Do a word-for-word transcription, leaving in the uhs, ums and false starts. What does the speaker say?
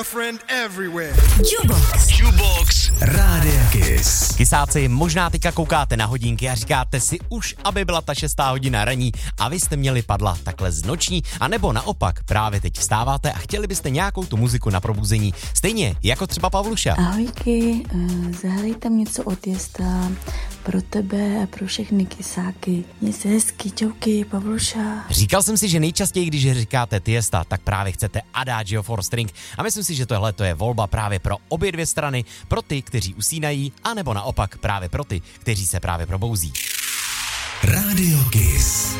Friend everywhere. Jukebox. Jukebox Rádia Kiss. Kysáci, možná teďka koukáte na hodinky a říkáte si už, aby byla ta šestá hodina ranní a vy jste měli padla takhle z noční, anebo naopak právě teď vstáváte a chtěli byste nějakou tu muziku na probuzení, stejně jako třeba Pavluša. Ahojky, zahraj tam něco od Těsta pro tebe a pro všechny kysáky. Měj se hezky, čauky, Pavluša. Říkal jsem si, že nejčastěji, když říkáte Tiesta, tak právě chcete Adagio for String a myslím si, že tohle to je volba právě pro obě dvě strany, pro ty, kteří usínají, anebo naopak právě pro ty, kteří se právě probouzí. Rádio Kiss.